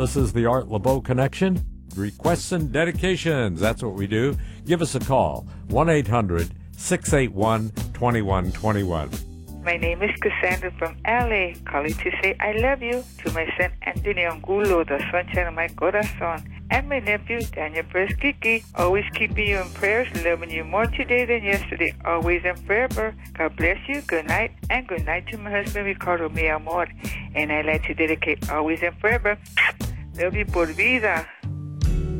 This is the Art LeBeau Connection. Requests and dedications. That's what we do. Give us a call. 1-800-681-2121. My name is Cassandra from LA, calling to say I love you to my son Anthony Angulo, the sunshine of my corazon, and my nephew Daniel Perez Kiki. Always keeping you in prayers, loving you more today than yesterday, always and forever. God bless you. Good night, and good night to my husband Ricardo, mi amor. And I'd like to dedicate always and forever. Love you por vida.